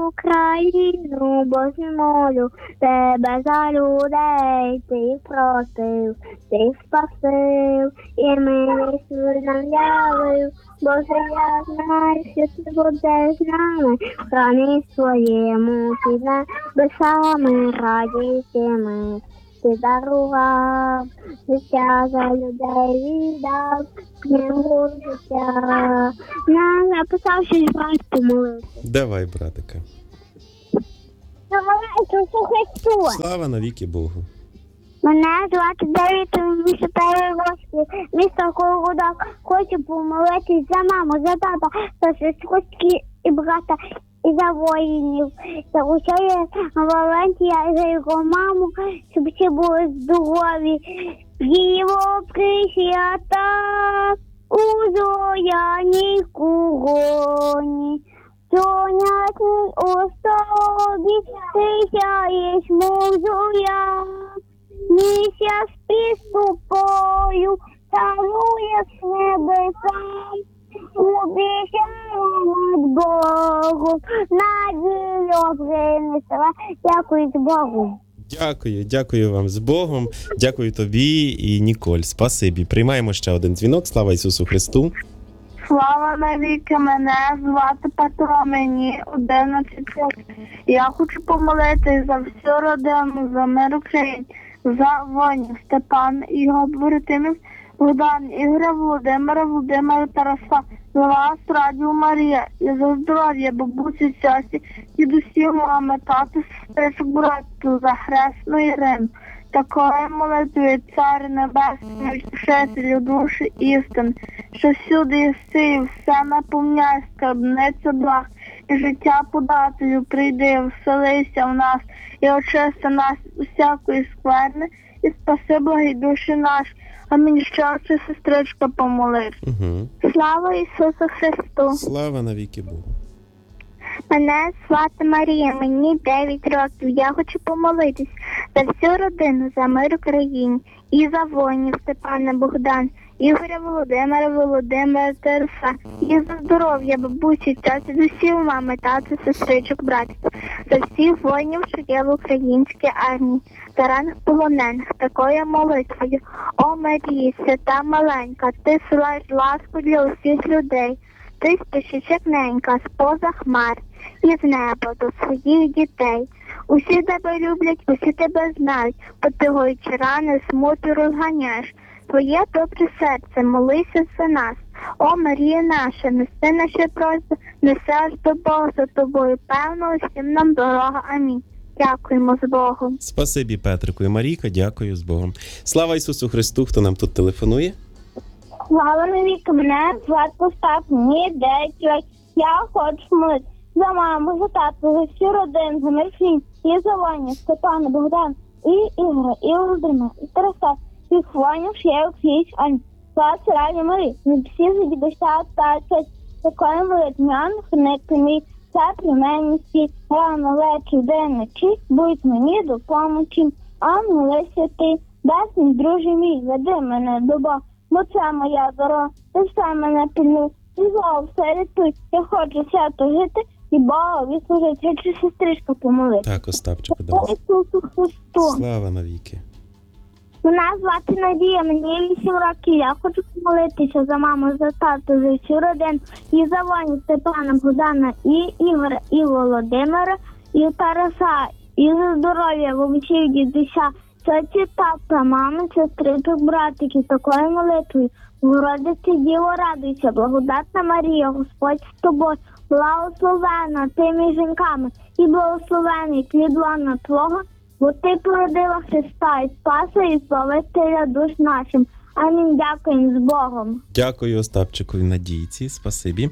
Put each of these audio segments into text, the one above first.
Україну, Боже, молю тебе за людей, ти їх простив, ти їх спасив, і мені суд нам явив. Боже, я знаю, що ти будеш з нами, в храмі своєму під небесами, радість ми. Ти дарував, життя за людей віддав, книгу життя. Я написав щось брат помолити. Давай, братика. Слава Ісусу Христу! Слава навіки Богу. Мене звати Давид, місто Перевозки, місто Колгодок. Хочу помолитись за маму, за тата, за сестрички і брата, і за воїнів, за усього Валентія, і за його маму, щоб всі були здорові. Діво присвята у зоряній короні, сонячній особі, ти сяєш, мов зоря. Місяць підступою царує з небесам, обіцяю над Богом, надію принесла. Дякую Богу. Дякую вам з Богом, дякую тобі і Ніколь, спасибі. Приймаємо ще один дзвінок, слава Ісусу Христу. Слава навіки, мене звати Петро, мені 11 років. Я хочу помолитись за всю родину, за мир України, за воїнів Степан, його побратимів, Богдан, Ігоря, Володимира, Тараса, за вас, Радіо Марія, і за здоров'я бабусі, сясі, дідусів, мами, тати, сестричок, братів, за хресну Ірину. Такої молитви, Цар Небесний, Втішителю душі істин, що всюди єси і все наповняє, скарбницю благ, і життя подателю прийди, вселися в нас, і очисти нас усякої скверни, і спаси благі душі наші. Амінь. Ще очі сестричка помолись. Слава Ісусу Христу! Слава навіки Богу! Мене звати Марія, мені 9 років. Я хочу помолитись за всю родину, за мир Україні і за воїнів Степана, Богдан, Ігоря, Володимира, Тараса, і за здоров'я бабусі, тяті, дусів, мами, тати, сестричок, братів, за всіх воїнів, що є в українській армії, за ранг полонених, такою молитвою. О Марії, свята маленька, ти силаєш ласку для усіх людей. Ти спішиш як ненька, споза хмар, із неба до своїх дітей. Усі тебе люблять, усі тебе знають, потягуючи рани, смуту розганяєш. Твоє добре серце, молися за нас. О, Марія наша, неси наші просьби, неси аж до Бога за тобою, певно, усім нам дорога. Амінь. Дякуємо з Богом. Спасибі, Петрику і Марійка, дякую з Богом. Слава Ісусу Христу, хто нам тут телефонує? Слава навіки, мене звати Остап, мені 9 років. Я хочу молитися за маму, за тату, за всю родину, за Мерфін, і за Ваню, Степана, Богдан, і Ігоря, і Володимира, і Тараса, і Хваню, Шєв, Ксіч, Ань, Слава Раді Марі, ми всі за дідуся та цять, такої молитвян, хник мій, це племенності, рано вечір, день ночі, будь мені допомочі, а молися ти, дасть мій друже мій, веди мене до Бога. Бо це моя дорога, ти все мене пильнуй, і зло все рятуй. Я хочу свято жити і Богові служити. Хочу сестричка помолити. Так, Остапчику, давай. Ісусу Христу. Слава навіки. Мене звати Надія, мені 8 років. Я хочу помолитися за маму, за тату, за всю родину. І за Ваню, Степана, Богдана, і Ігоря, і Володимира, і Тараса. І за здоров'я, вовчів, дідуся. Це тата, мами, сестричок, братики, такою молитвою. Богородице Діво, радуйся, благодатна Марія, Господь з тобою, благословена ти між жінками, і благословений плід лона Твого, бо ти породила Христа і Спаса, і Спасителя душ нашим. Амінь. Дякуємо з Богом. Дякую Остапчику і Надійці, спасибі.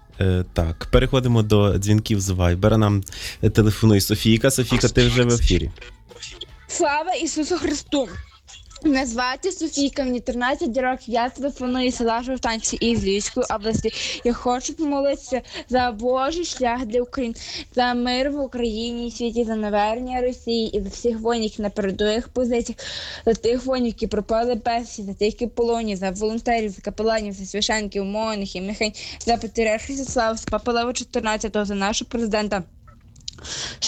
Так, переходимо до дзвінків з Вайбера. Нам телефонує Софійка. Софійка, ти вже в ефірі. Слава Ісусу Христу! Мене звати Софійка, мені 13 років, я телефоную з села Жовтанці із Львівської області. Я хочу помолитися за Божий шлях для України, за мир в Україні і світі, за навернення Росії і за всіх воїнів, які на передових позиціях, за тих воїнів, які пропали безвісти, за тих, які в полоні, за волонтерів, за капеланів, за священників, монахів, михань, за патріарха Святослава, за Папа Лева XIV, за нашого президента,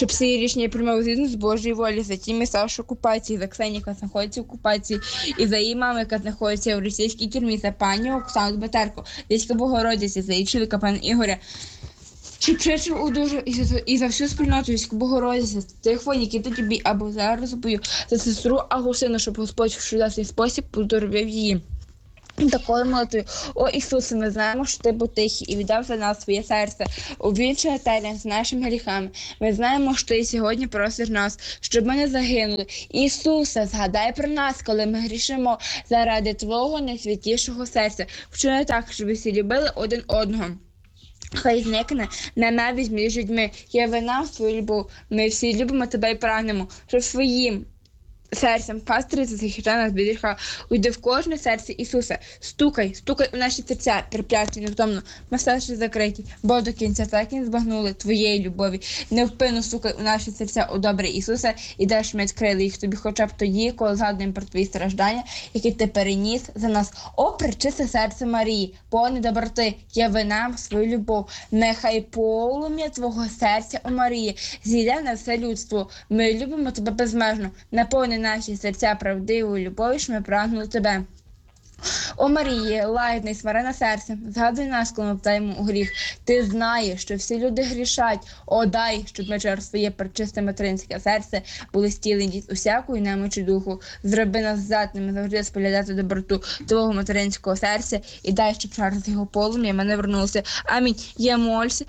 щоб всі рішення приймав згідно з Божої волі, за ті Сашу окупації, за Ксенію, яка знаходиться в окупації, і за її маму, яка знаходиться в російській тюрмі, за пані Оксану Батерко, Дядька Богородиця, за її чоловіка, пана Ігоря, щоб причив удужу і за всю спільноту війську Богородиця, тих воїнів, які тоді бій або зараз бою, за сестру Агустину, щоб Господь в чудесний спосіб поздоровив її. Такою молитвою: о Ісусе, ми знаємо, що ти був тихий і віддав за нас своє серце, увінчує терен з нашими гріхами. Ми знаємо, що ти сьогодні просиш нас, щоб ми не загинули. Ісусе, згадай про нас, коли ми грішимо заради Твого найсвятішого серця. Вчини так, щоб всі любили один одного. Хай зникне ненависть між людьми. Яви нам свою любов. Ми всі любимо тебе і прагнемо, щоб своїм серцем пастирі захищає нас від гріха. Уйди в кожне серце Ісуса. Стукай у наші серця, терплячі, невтомно. Ми все ще закриті, бо до кінця так і не збагнули Твоєї любові. Невпинно стукай у наші серця, о добрий Ісусе, і дай, щоб ми відкрили їх Тобі хоча б тоді, коли згадуємо про Твої страждання, які Ти переніс за нас. О, пречисте серце Марії, повне доброти, яви нам свою любов. Нехай полум'я Твого серця, о Марії, зійде на все людство. Ми любимо Тебе безмежно. Наповни наші серця правдивою любов'ю, що ми прагнули Тебе. О Марії, лагідне й смирене серце, згадуй нас, коли ми впадаємо у гріх. Ти знаєш, що всі люди грішать. О, дай, щоб ми через своє пречисте материнське серце були стілені від усякої немочі духу. Зроби нас здатними завжди споглядати доброту Твого материнського серця і дай, щоб через його полум'я ми не вернулися. Амінь. Я молюся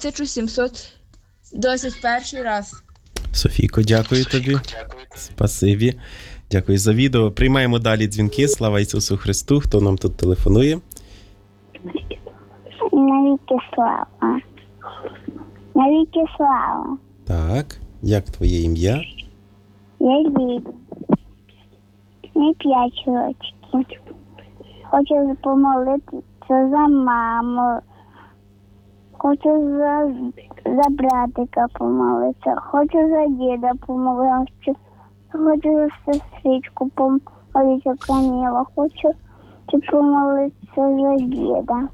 1721 раз. Софійко, дякую тобі. Спасибі. Дякую за відео. Приймаємо далі дзвінки. Слава Ісусу Христу. Хто нам тут телефонує? Навіки слава. Навіки слава. Так. Як твоє ім'я? Я Лід. Мені 5 років. Хочу помолитися за маму. Хочу за братика помолитися. Хочу за діда помолитися. Хочу за сестричку помолитися, Каміла. Хочу помолитися за діда.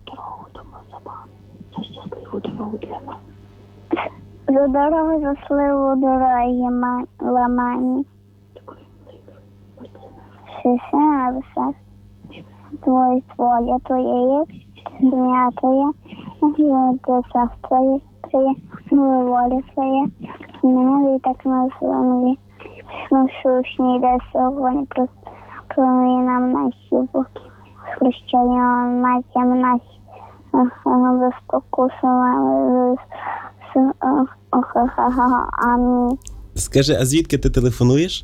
За дорогу, за сливу дороги ламані. Все, Твоє воля, Твоє є, ім'я Твоє, царство Твоє, воля Твоя, ненаві так на землі. Насущні дай сьогодні, промій нам наші боки, прощення матям наші, без спокусу, амінь. Скажи, а звідки ти телефонуєш?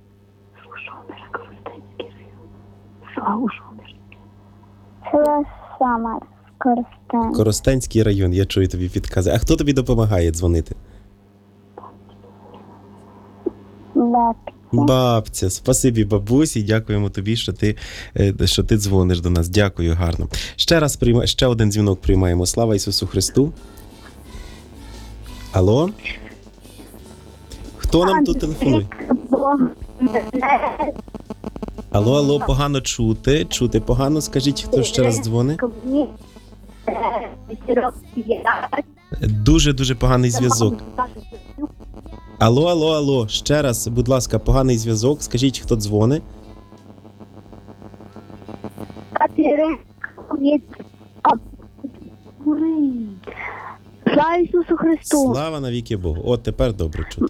Це Самар, Коростень. Коростенський район, я чую тобі підкази. А хто тобі допомагає дзвонити? Бабця. Спасибі, бабусі, дякуємо тобі, що ти дзвониш до нас. Дякую, гарно. Ще один дзвінок приймаємо. Слава Ісусу Христу. Алло? Хто нам тут телефонує? Алло, погано чути. Чути погано. Скажіть, хто ще раз дзвонить? Дуже поганий зв'язок. Алло. Ще раз, будь ласка, поганий зв'язок. Скажіть, хто дзвонить? Слава Ісусу Христу! Слава навіки Богу. От тепер добре чути.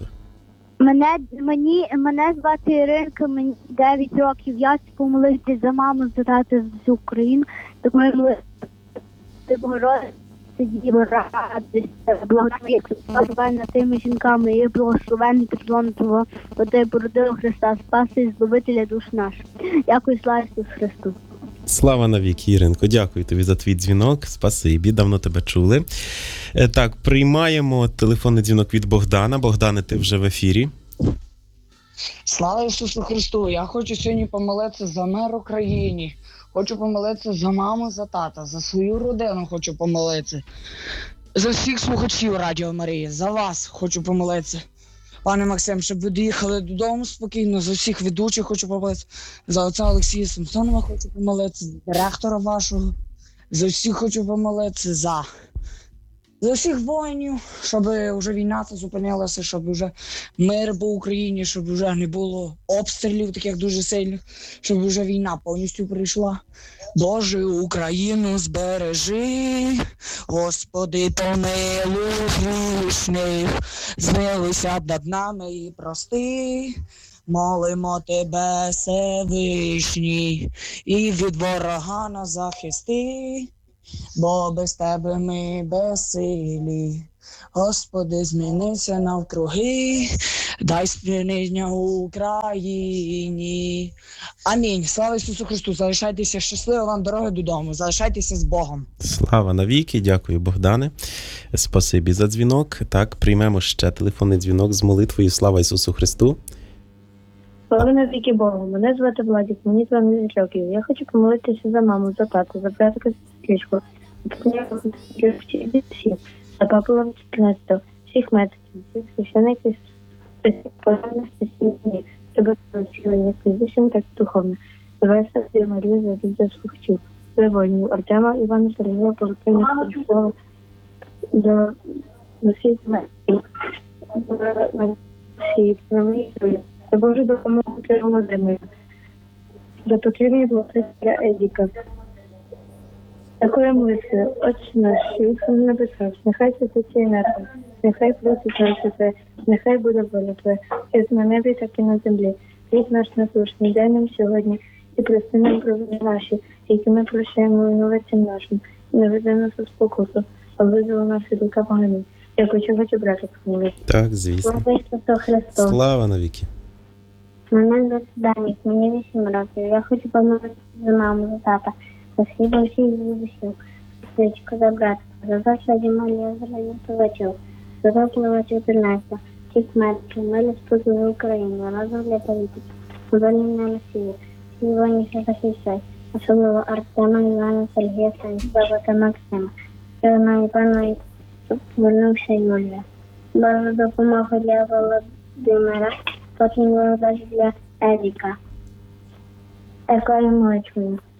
Мене звати Іринка, мені 9 років. Я помолився за маму, за тата, за всю Україну. Так ми молилися Богородиці, Діво, радість, благословенна тими жінками, і благословенний призвон Твого, бо Ти породила Христа, Спаси і Збавителя душ наших. Дякую, слава Ісусу Христу. Слава навіки, Іринко, дякую тобі за твій дзвінок. Спасибі, давно тебе чули. Так, приймаємо телефонний дзвінок від Богдана. Богдане, ти вже в ефірі. Слава Ісусу Христу! Я хочу сьогодні помолитися за мир в Україні. Хочу помолитися за маму, за тата, за свою родину хочу помолитися. За всіх слухачів Радіо Марії, за вас хочу помолитися. Пане Максим, щоб ви доїхали додому спокійно, за всіх ведучих хочу помолитися, за отця Олексія Самсонова хочу помолитися, за директора вашого, за всіх хочу помолитися, За всіх воїнів, щоб вже війна ця зупинилася, щоб вже мир був в Україні, щоб вже не було обстрілів таких дуже сильних, щоб вже війна повністю прийшла. Боже, Україну збережи, Господи, помилуй грішних, змилуйся над нами і прости. Молимо тебе, Всевишній, і від ворога нас захисти. Бо без тебе ми безсилі, Господи, змінися навкруги, дай спинення Україні. Амінь. Слава Ісусу Христу! Залишайтеся щасливо, вам дороги додому, залишайтеся з Богом. Слава навіки, дякую, Богдане. Спасибі за дзвінок. Так, приймемо ще телефонний дзвінок з молитвою. Слава Ісусу Христу. Слава навіки Богу. Мене звати Владик, мені 12 років. Я хочу помолитися за маму, за тату, за братика, за сестричку, за папу 14, всіх медиків, всіх священиків, щоб цілення фізично, так і духовно. Давай Святую Марію за від слухачів, за воїнів Артема, Івана, Сергія, Полотина, Слава, за всіх медиків, за всіх, за Божу допомогу для Володимира, за потрібні блоки для Едіка. Такою молитвою, Отче наш, що єси на небесах, нехай святиться ім'я Твоє, нехай просить серце Твоє, нехай буде воля Твоя, як на небі, так і на землі. Хліб наш насущний дай нам сьогодні, і прости нам провини наші, які ми прощаємо винуватцям нашим, і не веди нас у спокусу, а визволи нас від лука поганий. Дякую, хочу брати помолити. Так, звісно. Слава Ісусу Христу! Слава навіки. Мене звати Данік, мені 8 років. Я хочу помолитися за маму, за тата, за всіх дідусів, сестричку, за братка, за Заша Дімалія, за рятувачів, за запливачів 14, всіх медиків, милі спозови України, разом для політики, звольнення Росії, всі воїнів, що захищають, особливо Артема, Івана, Сергія, Станіслава та Максима, Івана Івана і повернувся Юлія. Божа допомога для Володимира, потім володар для Едіка. Такою молитвою.